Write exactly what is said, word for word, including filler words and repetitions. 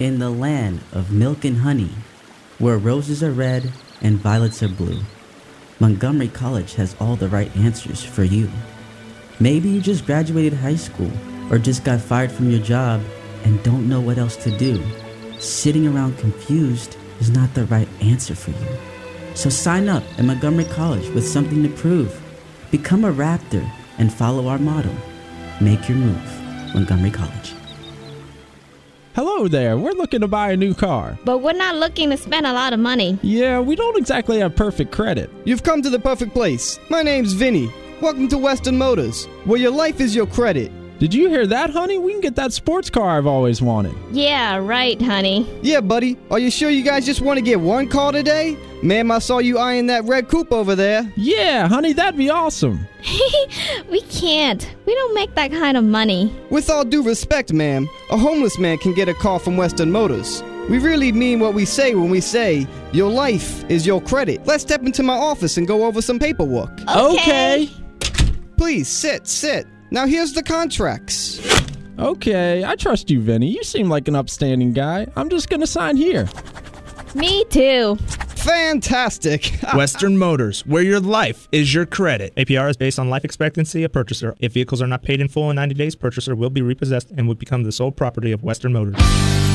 In the land of milk and honey, where roses are red and violets are blue, Montgomery College has all the right answers for you. Maybe you just graduated high school or just got fired from your job and don't know what else to do. Sitting around confused is not the right answer for you. So sign up at Montgomery College with something to prove. Become a Raptor and follow our motto. Make your move. Montgomery College. Hello there. We're looking to buy a new car. But we're not looking to spend a lot of money. Yeah, we don't exactly have perfect credit. You've come to the perfect place. My name's Vinny. Welcome to Western Motors, where your life is your credit. Did you hear that, honey? We can get that sports car I've always wanted. Yeah, right, honey. Yeah, buddy. Are you sure you guys just want to get one car today? Ma'am, I saw you eyeing that red coupe over there. Yeah, honey, that'd be awesome. We can't. We don't make that kind of money. With all due respect, ma'am, a homeless man can get a car from Western Motors. We really mean what we say when we say, your life is your credit. Let's step into my office and go over some paperwork. Okay. Please, sit, sit. Now here's the contracts. Okay, I trust you, Vinny. You seem like an upstanding guy. I'm just gonna sign here. Me too. Fantastic. Western Motors, where your life is your credit. A P R is based on life expectancy of purchaser. If vehicles are not paid in full in ninety days, purchaser will be repossessed and will become the sole property of Western Motors.